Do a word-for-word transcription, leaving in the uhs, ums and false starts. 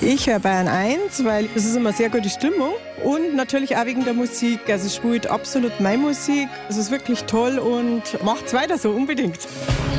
Ich höre Bayern eins, weil es ist immer sehr gute Stimmung und natürlich auch wegen der Musik. Also es spielt absolut meine Musik. Es ist wirklich toll und macht's weiter so, unbedingt.